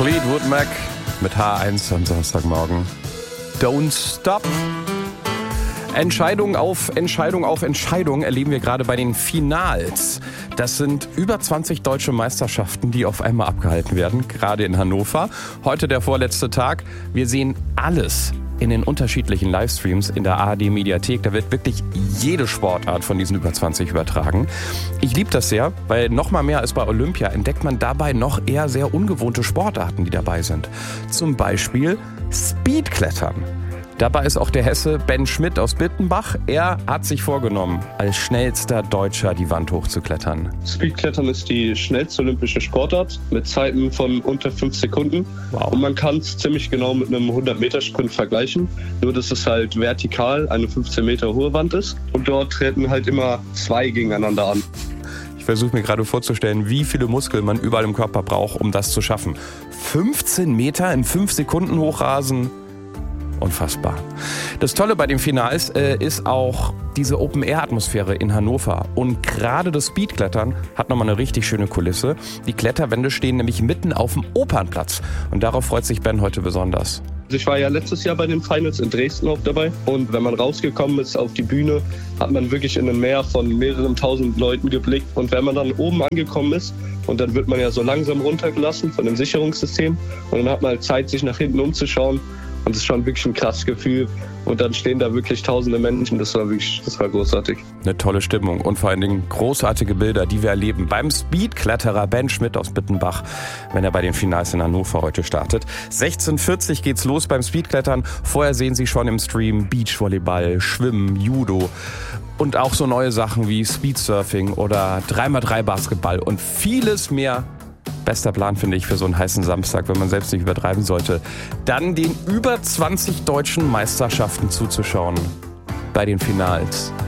Fleetwood Mac mit H1 am Samstagmorgen. Don't stop. Entscheidung auf Entscheidung auf Entscheidung erleben wir gerade bei den Finals. Das sind über 20 deutsche Meisterschaften, die auf einmal abgehalten werden, gerade in Hannover. Heute der vorletzte Tag. Wir sehen alles in den unterschiedlichen Livestreams in der ARD-Mediathek. Da wird wirklich jede Sportart von diesen über 20 übertragen. Ich liebe das sehr, weil noch mal mehr als bei Olympia entdeckt man dabei noch eher sehr ungewohnte Sportarten, die dabei sind. Zum Beispiel Speedklettern. Dabei ist auch der Hesse Ben Schmidt aus Bittenbach. Er hat sich vorgenommen, als schnellster Deutscher die Wand hochzuklettern. Speedklettern ist die schnellste olympische Sportart mit Zeiten von unter 5 Sekunden. Wow. Und man kann es ziemlich genau mit einem 100-Meter-Sprint vergleichen. Nur, dass es halt vertikal eine 15 Meter hohe Wand ist. Und dort treten halt immer 2 gegeneinander an. Ich versuche mir gerade vorzustellen, wie viele Muskeln man überall im Körper braucht, um das zu schaffen. 15 Meter in 5 Sekunden hochrasen. Unfassbar. Das Tolle bei den Finals ist auch diese Open-Air-Atmosphäre in Hannover. Und gerade das Speedklettern hat nochmal eine richtig schöne Kulisse. Die Kletterwände stehen nämlich mitten auf dem Opernplatz. Und darauf freut sich Ben heute besonders. Ich war ja letztes Jahr bei den Finals in Dresden auch dabei. Und wenn man rausgekommen ist auf die Bühne, hat man wirklich in ein Meer von mehreren tausend Leuten geblickt. Und wenn man dann oben angekommen ist, und dann wird man ja so langsam runtergelassen von dem Sicherungssystem. Und dann hat man halt Zeit, sich nach hinten umzuschauen. Und es ist schon wirklich ein krasses Gefühl. Und dann stehen da wirklich tausende Menschen. Das war großartig. Eine tolle Stimmung und vor allen Dingen großartige Bilder, die wir erleben beim Speedkletterer Ben Schmidt aus Bittenbach, wenn er bei den Finals in Hannover heute startet. 16:40 Uhr geht's los beim Speedklettern. Vorher sehen Sie schon im Stream Beachvolleyball, Schwimmen, Judo und auch so neue Sachen wie Speedsurfing oder 3x3 Basketball und vieles mehr. Bester Plan, finde ich, für so einen heißen Samstag, wenn man selbst nicht übertreiben sollte, dann den über 20 deutschen Meisterschaften zuzuschauen bei den Finals.